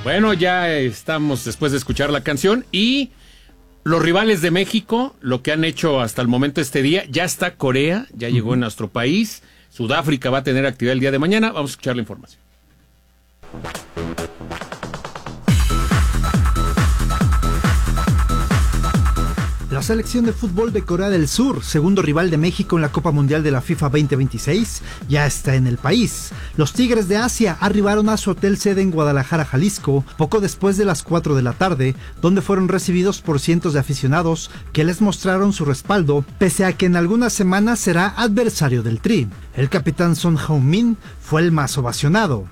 Bueno, ya estamos después de escuchar la canción y los rivales de México, lo que han hecho hasta el momento este día, ya está Corea, ya llegó en nuestro país, Sudáfrica va a tener actividad el día de mañana, vamos a escuchar la información. La selección de fútbol de Corea del Sur, segundo rival de México en la Copa Mundial de la FIFA 2026, ya está en el país. Los Tigres de Asia arribaron a su hotel sede en Guadalajara, Jalisco, poco después de las 4 de la tarde, donde fueron recibidos por cientos de aficionados que les mostraron su respaldo, pese a que en algunas semanas será adversario del Tri. El capitán Son Heung-min fue el más ovacionado.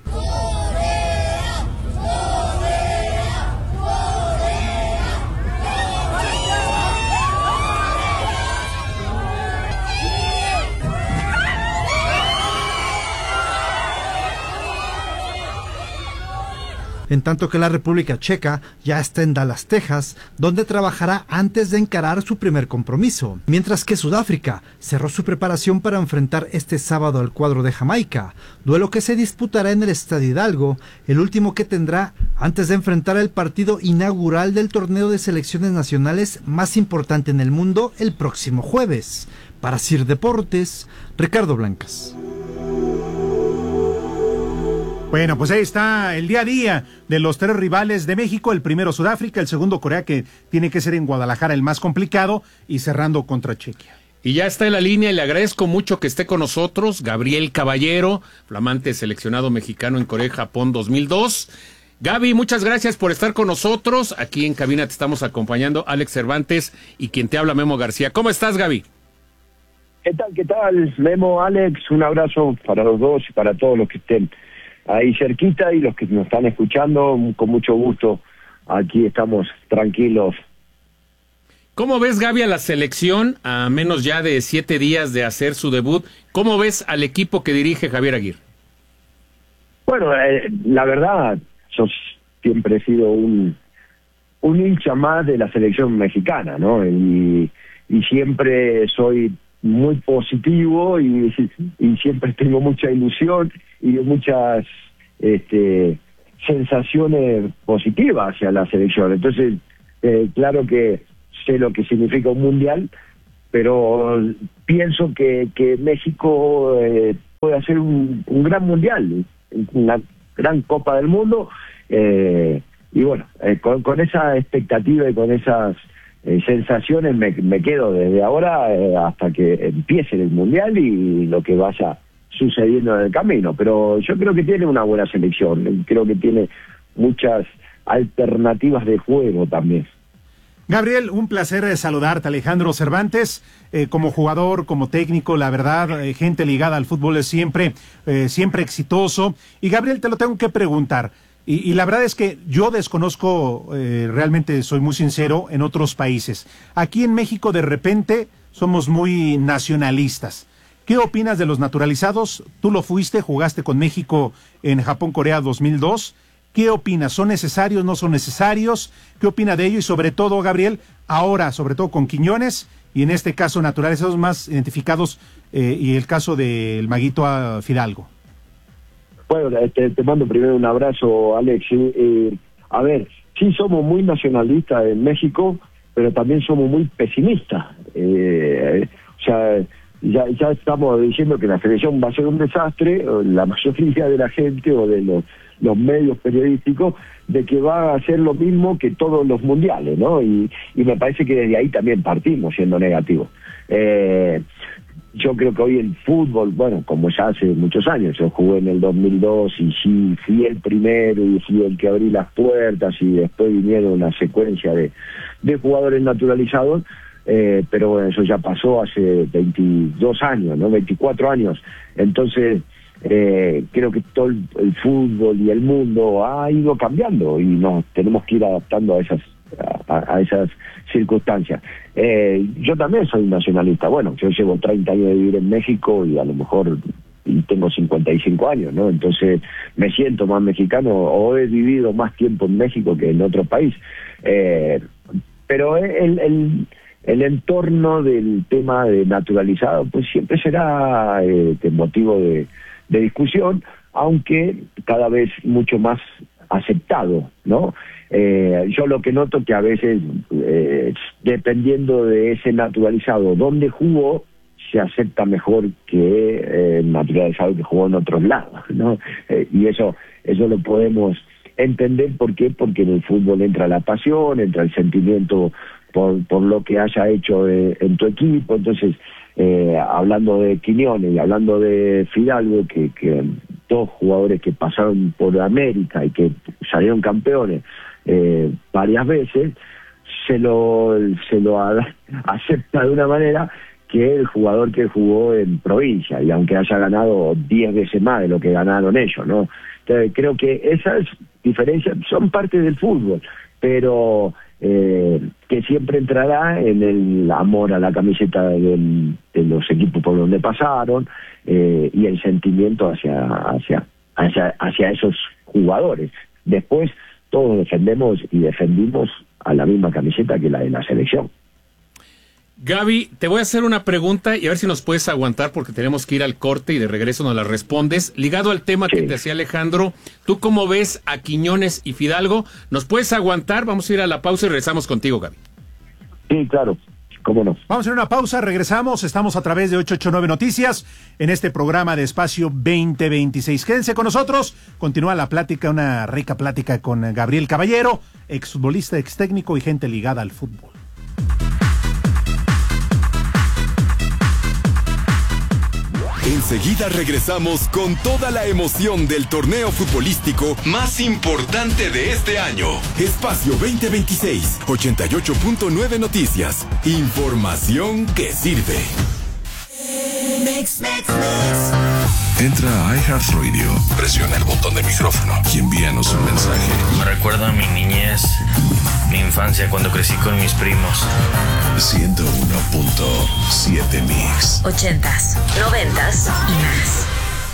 En tanto que la República Checa ya está en Dallas, Texas, donde trabajará antes de encarar su primer compromiso, mientras que Sudáfrica cerró su preparación para enfrentar este sábado al cuadro de Jamaica, duelo que se disputará en el Estadio Hidalgo, el último que tendrá antes de enfrentar el partido inaugural del torneo de selecciones nacionales más importante en el mundo el próximo jueves. Para CIR Deportes, Ricardo Blancas. Bueno, pues ahí está el día a día de los tres rivales de México, el primero Sudáfrica, el segundo Corea, que tiene que ser en Guadalajara el más complicado, y cerrando contra Chequia. Y ya está en la línea y le agradezco mucho que esté con nosotros, Gabriel Caballero, flamante seleccionado mexicano en Corea y Japón 2002. Gaby, muchas gracias por estar con nosotros. Aquí en cabina te estamos acompañando Alex Cervantes y quien te habla, Memo García. ¿Cómo estás, Gaby? ¿Qué tal, Memo, Alex? Un abrazo para los dos y para todos los que estén ahí cerquita y los que nos están escuchando, con mucho gusto. Aquí estamos tranquilos. ¿Cómo ves, Gaby, a la selección a menos ya de 7 días de hacer su debut? ¿Cómo ves al equipo que dirige Javier Aguirre? Bueno, la verdad, yo siempre he sido un hincha más de la selección mexicana, ¿no? Y siempre soy muy positivo y siempre tengo mucha ilusión y muchas sensaciones positivas hacia la selección. Entonces, claro que sé lo que significa un mundial, pero pienso que México puede hacer un gran mundial, una gran Copa del Mundo, y bueno, con esa expectativa y con esas sensaciones me quedo desde ahora hasta que empiece el mundial y lo que vaya sucediendo en el camino. Pero yo creo que tiene una buena selección, creo que tiene muchas alternativas de juego también. Gabriel, un placer saludarte. Alejandro Cervantes, como jugador, como técnico, la verdad, gente ligada al fútbol es siempre exitoso. Y Gabriel, te lo tengo que preguntar. Y la verdad es que yo desconozco, realmente soy muy sincero, en otros países. Aquí en México de repente somos muy nacionalistas. ¿Qué opinas de los naturalizados? Tú lo fuiste, jugaste con México en Japón-Corea 2002. ¿Qué opinas? ¿Son necesarios, no son necesarios? ¿Qué opina de ello? Y sobre todo, Gabriel, ahora, sobre todo con Quiñones, y en este caso naturalizados más identificados, y el caso del Maguito Fidalgo. Bueno, te mando primero un abrazo, Alex. A ver, sí somos muy nacionalistas en México, pero también somos muy pesimistas. O sea, ya estamos diciendo que la selección va a ser un desastre, la mayoría de la gente o de los medios periodísticos, de que va a hacer lo mismo que todos los mundiales, ¿no? Y me parece que desde ahí también partimos siendo negativos. Yo creo que hoy el fútbol, bueno, como ya hace muchos años, yo jugué en el 2002 y sí fui el primero y fui el que abrí las puertas y después vinieron una secuencia de jugadores naturalizados, pero bueno, eso ya pasó hace 22 años, ¿no? 24 años. Entonces, creo que todo el fútbol y el mundo ha ido cambiando y nos tenemos que ir adaptando a esas circunstancias. Yo también soy nacionalista. Bueno, yo llevo 30 años de vivir en México y a lo mejor tengo 55 años, ¿no? Entonces me siento más mexicano o he vivido más tiempo en México que en otro país. Pero el entorno del tema de naturalizado pues siempre será motivo de discusión, aunque cada vez mucho más aceptado, ¿no? Yo lo que noto que a veces, dependiendo de ese naturalizado donde jugó, se acepta mejor que el naturalizado que jugó en otros lados, ¿no? Y eso lo podemos entender. ¿Por qué? Porque en el fútbol entra la pasión, entra el sentimiento por lo que haya hecho en tu equipo. Entonces, hablando de Quiñones y hablando de Fidalgo, que dos jugadores que pasaron por América y que salieron campeones varias veces, se lo acepta de una manera que el jugador que jugó en provincia, y aunque haya ganado 10 veces más de lo que ganaron ellos, ¿no? Entonces, creo que esas diferencias son parte del fútbol, pero que siempre entrará en el amor a la camiseta de los equipos por donde pasaron, y el sentimiento hacia esos jugadores. Después todos defendemos y defendimos a la misma camiseta que la de la selección. Gaby, te voy a hacer una pregunta y a ver si nos puedes aguantar porque tenemos que ir al corte y de regreso nos la respondes. Ligado al tema que te hacía Alejandro, ¿tú cómo ves a Quiñones y Fidalgo? ¿Nos puedes aguantar? Vamos a ir a la pausa y regresamos contigo, Gaby. Sí, claro. ¿Cómo no? Vamos a hacer una pausa, regresamos, estamos a través de 889 Noticias en este programa de Espacio 2026. Quédense con nosotros, continúa la plática, una rica plática con Gabriel Caballero, exfutbolista, extécnico y gente ligada al fútbol. Enseguida regresamos con toda la emoción del torneo futbolístico más importante de este año. Espacio 2026, 88.9 Noticias. Información que sirve. Entra a iHeartRadio, presiona el botón de micrófono y envíanos un mensaje. Me recuerda a mi niñez, mi infancia cuando crecí con mis primos. 101.7 Mix. 80s, 90s y más.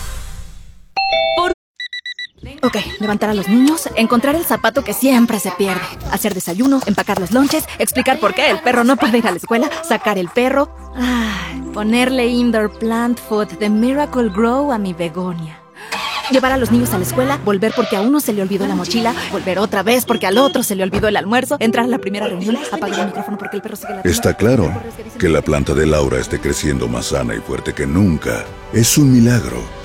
Ok, levantar a los niños, encontrar el zapato que siempre se pierde, hacer desayuno, empacar los lonches, explicar por qué el perro no puede ir a la escuela, sacar el perro, ponerle indoor plant food de Miracle Grow a mi begonia. Llevar a los niños a la escuela, volver porque a uno se le olvidó la mochila, volver otra vez porque al otro se le olvidó el almuerzo, entrar a la primera reunión, apagar el micrófono porque el perro sigue la... Está claro que la planta de Laura esté creciendo más sana y fuerte que nunca. Es un milagro.